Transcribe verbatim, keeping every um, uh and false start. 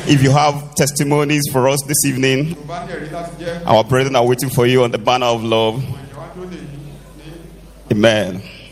If you have testimonies for us this evening, our brethren are waiting for you on the banner of love. Amen.